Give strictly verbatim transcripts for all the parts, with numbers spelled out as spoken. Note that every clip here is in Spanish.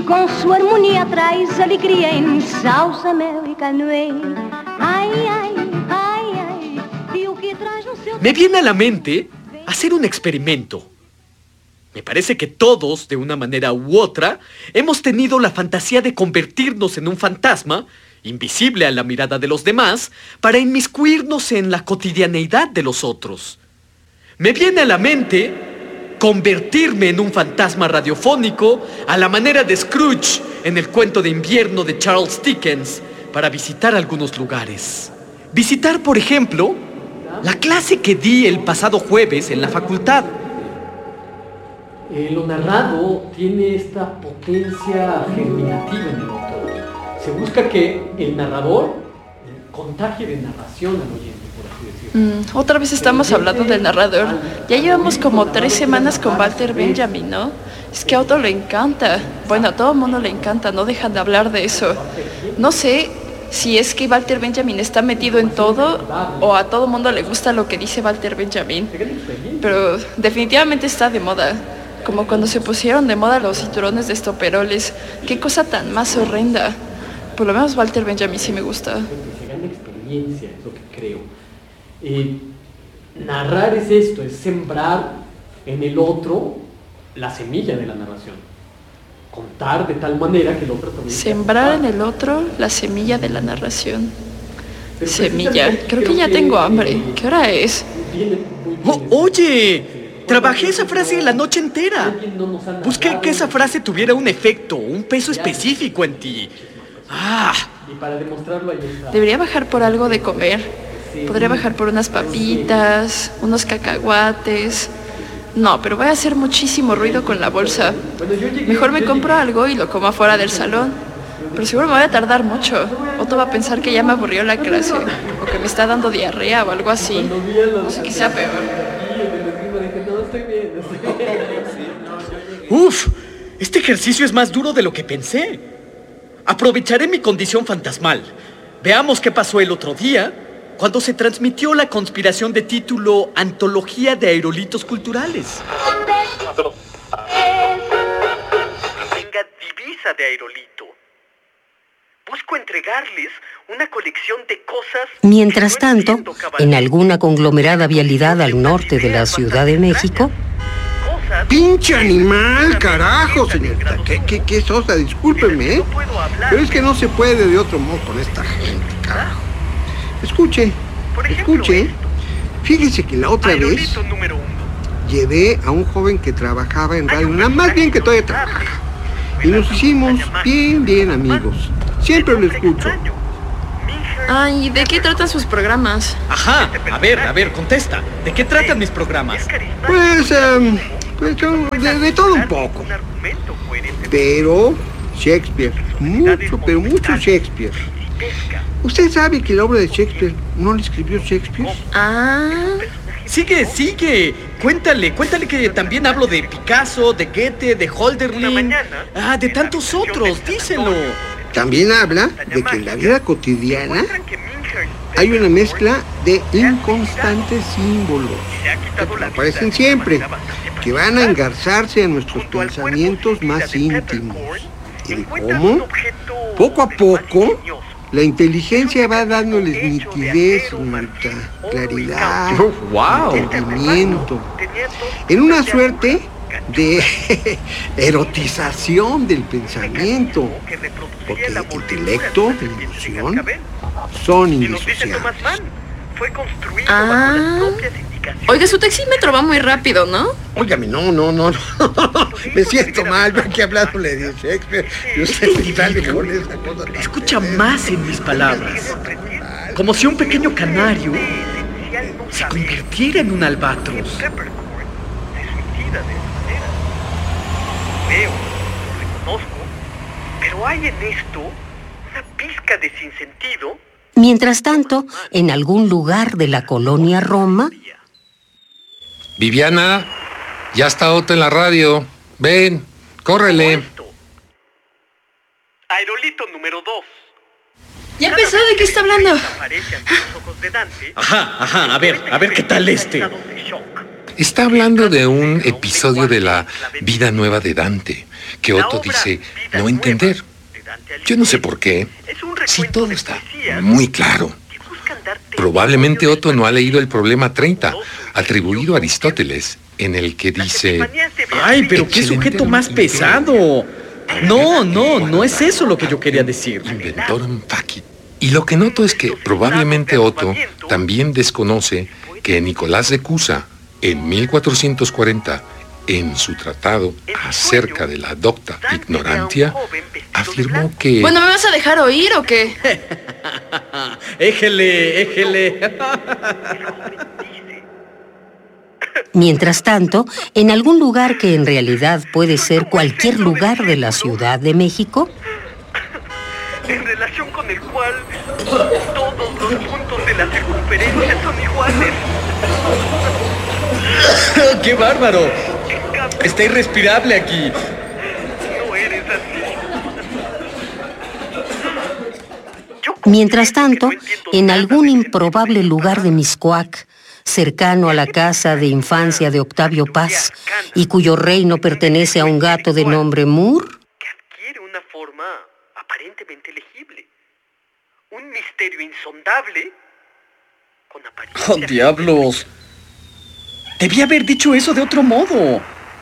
com sua harmonia traz alegria, ensalça mel e canoe. Ai, ai, ai, ai, e o que traz no seu... Me viene a la mente hacer un experimento. Me parece que todos, de una manera u otra, hemos tenido la fantasía de convertirnos en un fantasma, invisible a la mirada de los demás, para inmiscuirnos en la cotidianeidad de los otros. Me viene a la mente convertirme en un fantasma radiofónico a la manera de Scrooge en el cuento de invierno de Charles Dickens, para visitar algunos lugares. Visitar, por ejemplo, la clase que di el pasado jueves en la facultad. Eh, lo narrado tiene esta potencia germinativa en el autor. Se busca que el narrador contagie de narración al oyente, por así decirlo. Mm, otra vez estamos hablando del narrador. Ya llevamos como tres semanas con Walter Benjamin, ¿no? Es que a Otto le encanta. Bueno, a todo el mundo le encanta, no dejan de hablar de eso. No sé si es que Walter Benjamin está metido en todo o a todo el mundo le gusta lo que dice Walter Benjamin. Pero definitivamente está de moda. Como cuando se pusieron de moda los cinturones de estoperoles. Qué cosa tan más horrenda. Por lo menos Walter Benjamin sí me gusta. Se gana experiencia, es lo que creo. Eh, narrar es esto, es sembrar en el otro la semilla de la narración. Contar de tal manera que el otro también... Sembrar en el otro la semilla de la narración. Semilla. Creo que ya tengo hambre. ¿Qué hora es? Oh, oye... Trabajé esa frase la noche entera. Busqué que esa frase tuviera un efecto, un peso específico en ti. Ah. Debería bajar por algo de comer. Podría bajar por unas papitas, unos cacahuates. No, pero voy a hacer muchísimo ruido con la bolsa. Mejor me compro algo y lo como afuera del salón. Pero seguro me voy a tardar mucho. Otto va a pensar que ya me aburrió la clase, o que me está dando diarrea o algo así. No sé qué sea peor. Uf, este ejercicio es más duro de lo que pensé. Aprovecharé mi condición fantasmal. Veamos qué pasó el otro día, cuando se transmitió la conspiración de título Antología de Aerolitos Culturales. Tenga divisa de aerolito. Busco entregarles una colección de cosas... Mientras tanto, en alguna conglomerada vialidad al norte de la Ciudad de México... ¡Pinche animal, carajo, señorita! ¿Qué, qué, qué sosa? Discúlpeme, ¿eh? Pero es que no se puede de otro modo con esta gente, carajo. Escuche, escuche. Fíjese que la otra vez llevé a un joven que trabajaba en Radio UNAM, más bien que todavía trabaja. Y nos hicimos bien, bien amigos. Siempre lo escucho. Ay, ¿de qué tratan sus programas? Ajá, a ver, a ver, contesta. ¿De qué tratan mis programas? Pues, um, pues de, de todo un poco. Pero Shakespeare, mucho, pero mucho Shakespeare. ¿Usted sabe que la obra de Shakespeare no la escribió Shakespeare? Ah... Sigue, sigue. Cuéntale, cuéntale que también hablo de Picasso, de Goethe, de Hölderlin. Ah, de tantos otros, díselo. También habla de que en la vida cotidiana hay una mezcla de inconstantes símbolos que aparecen siempre, que van a engarzarse en nuestros pensamientos más íntimos. ¿Y cómo? Poco a poco, la inteligencia va dándoles nitidez, claridad, wow. entendimiento, en una suerte de erotización del pensamiento, porque el intelecto y la emoción son indisociables. Ah, oiga, su taxímetro va muy rápido, ¿no? Óigame, no, no, no, no. Me siento mal, yo aquí hablándole de Shakespeare y usted sale con esa cosa. Escucha más en mis palabras, como si un pequeño canario se convirtiera en un albatros. Veo, reconozco, pero hay en esto una pizca de sinsentido. Mientras tanto, en algún lugar de la colonia Roma... Viviana, ya está Otto en la radio. Ven, córrele. Aerolito número dos. Ya empezó, ¿de qué está hablando? Ajá, ajá, a ver, a ver qué tal este. Está hablando de un episodio de la vida nueva de Dante, que Otto dice no entender. Yo no sé por qué, si todo está muy claro. Probablemente Otto no ha leído el problema treinta, atribuido a Aristóteles, en el que dice... ¡Ay, pero qué sujeto más pesado! No, no, no es eso lo que yo quería decir. Inventorum facit. Y lo que noto es que probablemente Otto también desconoce que Nicolás de Cusa, en mil cuatrocientos cuarenta, en su tratado acerca de la docta ignorantia, afirmó que... Bueno, ¿me vas a dejar oír o qué? Éjele, éjele. Mientras tanto, en algún lugar que en realidad puede ser cualquier lugar de la Ciudad de México, en relación con el cual todos los puntos de la circunferencia son iguales. ¡Qué bárbaro! Está irrespirable aquí. No eres así. mientras tanto, en algún improbable lugar de Mixcoac, cercano a la casa de infancia de Octavio Paz, y cuyo reino pertenece a un gato de nombre Moore, que adquiere una forma aparentemente legible, un misterio insondable con apariencia... ¡Oh, diablos! Debí haber dicho eso de otro modo.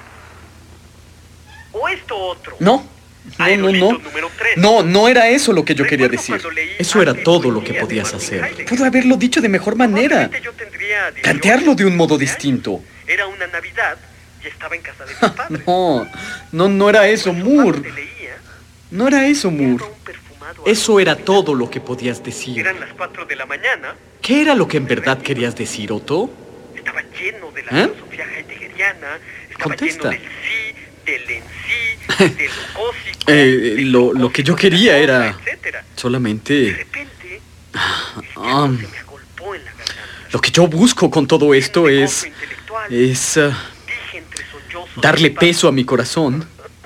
¿O esto otro? No, no, no, no. No, no era eso lo que yo quería decir. Eso era todo lo que podías hacer. Pudo haberlo dicho de mejor manera. Plantearlo de un modo distinto. Era una Navidad y estaba en casa de mi padre. No, no, no era eso, Moore. No era eso, Moore. Eso era todo lo que podías decir. Eran las cuatro de la mañana. ¿Qué era lo que en verdad querías decir, Otto? Estaba lleno de la ¿Eh? filosofía heideggeriana. Estaba Contesta. lleno del sí, del en sí, del cósico. Eh, lo, lo que yo quería era etcétera. De solamente... repente, Ah, se me agolpó en la garganta. lo que yo busco con todo esto Un es... gozo intelectual. Es... uh, Dije entre sollozos darle de mi padre. peso a mi corazón.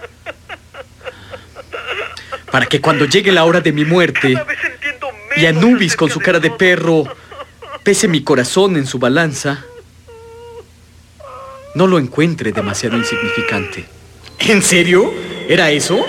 Para que cuando llegue la hora de mi muerte Cada vez entiendo menos y Anubis con su acerca cara de todo. perro pese mi corazón en su balanza, no lo encuentre demasiado insignificante. ¿En serio? ¿Era eso?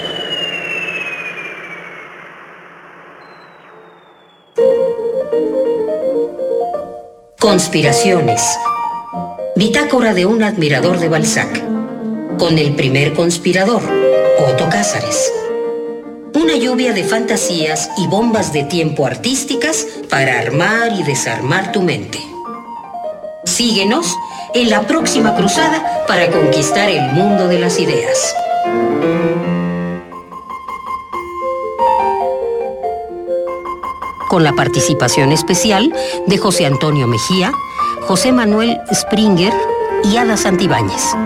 Conspiraciones. Bitácora de un admirador de Balzac. Con el primer conspirador, Otto Cázares. Una lluvia de fantasías y bombas de tiempo artísticas para armar y desarmar tu mente. Síguenos en la próxima cruzada para conquistar el mundo de las ideas. Con la participación especial de José Antonio Mejía, José Manuel Springer y Ada Santibáñez.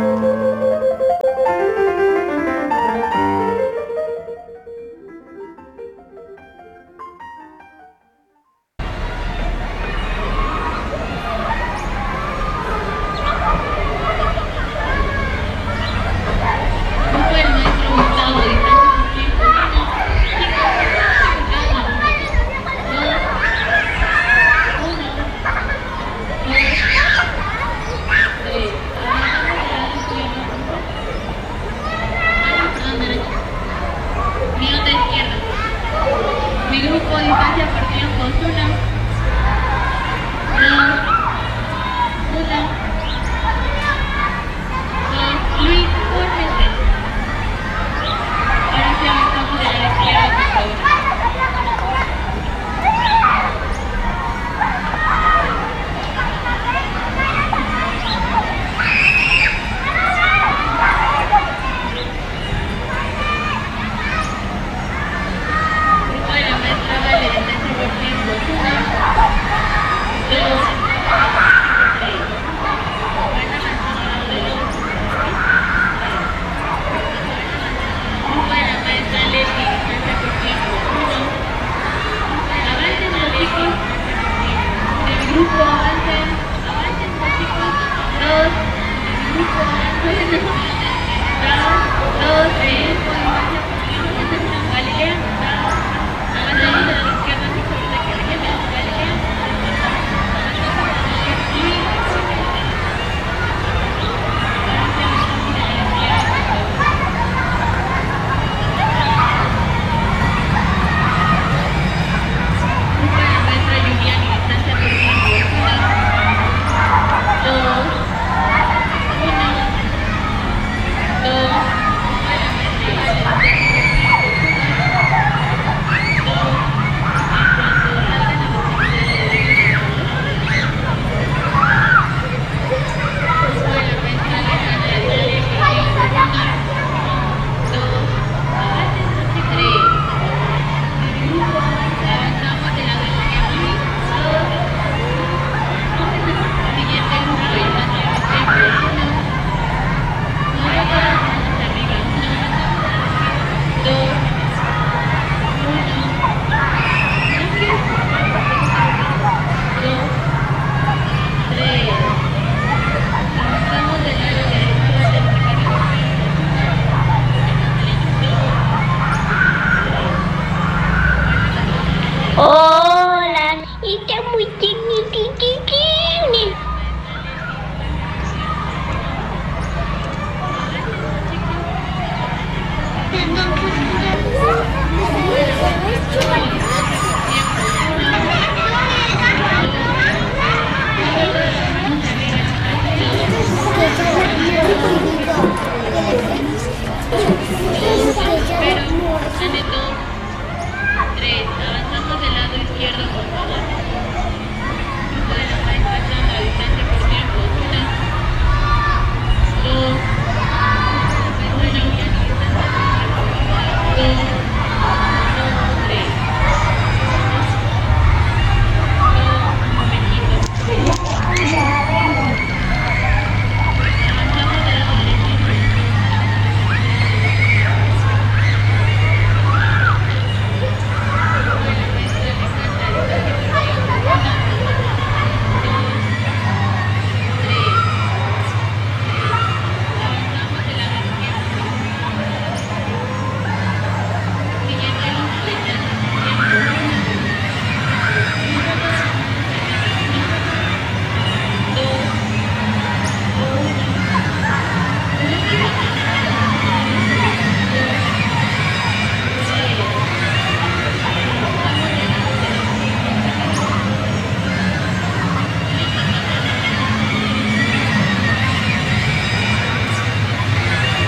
Thank you.